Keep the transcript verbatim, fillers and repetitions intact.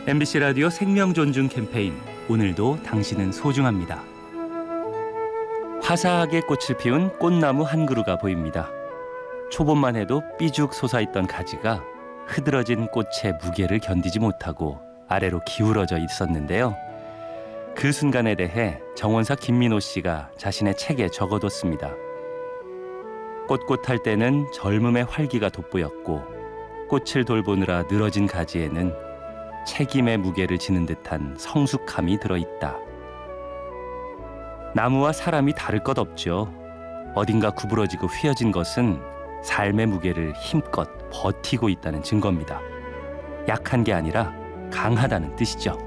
엠비씨 라디오 생명 존중 캠페인, 오늘도 당신은 소중합니다. 화사하게 꽃을 피운 꽃나무 한 그루가 보입니다. 초봄만 해도 삐죽 솟아있던 가지가 흐드러진 꽃의 무게를 견디지 못하고 아래로 기울어져 있었는데요. 그 순간에 대해 정원사 김민호 씨가 자신의 책에 적어뒀습니다. 꼿꼿할 때는 젊음의 활기가 돋보였고, 꽃을 돌보느라 늘어진 가지에는 책임의 무게를 지는 듯한 성숙함이 들어있다. 나무와 사람이 다를 것 없죠. 어딘가 구부러지고 휘어진 것은 삶의 무게를 힘껏 버티고 있다는 증거입니다. 약한 게 아니라 강하다는 뜻이죠.